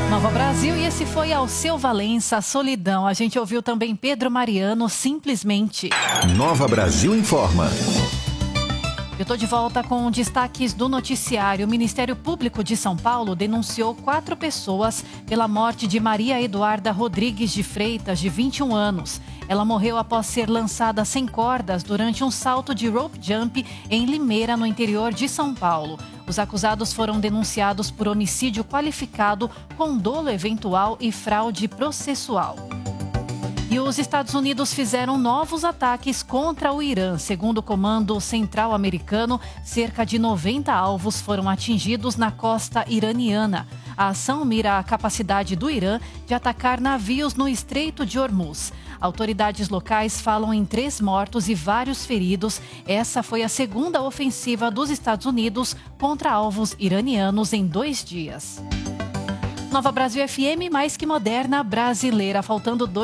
Nova Brasil, e esse foi Alceu Valença, Solidão. A gente ouviu também Pedro Mariano, Simplesmente. Nova Brasil informa. Eu estou de volta com destaques do noticiário. O Ministério Público de São Paulo denunciou 4 pessoas pela morte de Maria Eduarda Rodrigues de Freitas, de 21 anos. Ela morreu após ser lançada sem cordas durante um salto de rope jump em Limeira, no interior de São Paulo. Os acusados foram denunciados por homicídio qualificado com dolo eventual e fraude processual. E os Estados Unidos fizeram novos ataques contra o Irã. Segundo o Comando Central Americano, cerca de 90 alvos foram atingidos na costa iraniana. A ação mira a capacidade do Irã de atacar navios no Estreito de Hormuz. Autoridades locais falam em 3 mortos e vários feridos. Essa foi a segunda ofensiva dos Estados Unidos contra alvos iranianos em 2 dias. Nova Brasil FM, mais que moderna, brasileira. Faltando 2